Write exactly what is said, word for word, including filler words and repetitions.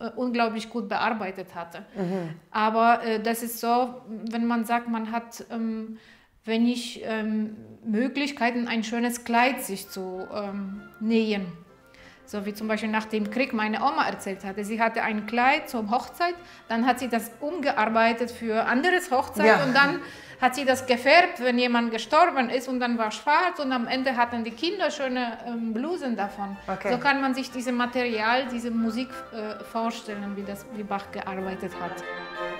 äh, unglaublich gut bearbeitet hatte. Mhm. Aber äh, das ist so, wenn man sagt, man hat ähm, wenig ähm, Möglichkeiten, ein schönes Kleid sich zu ähm, nähen. So wie zum Beispiel nach dem Krieg meine Oma erzählt hatte. Sie hatte ein Kleid zur Hochzeit, dann hat sie das umgearbeitet für anderes Hochzeit ja. und dann hat sie das gefärbt, wenn jemand gestorben ist und dann war schwarz und am Ende hatten die Kinder schöne ähm, Blusen davon. Okay. So kann man sich dieses Material, diese Musik äh, vorstellen, wie, das, wie Bach gearbeitet hat.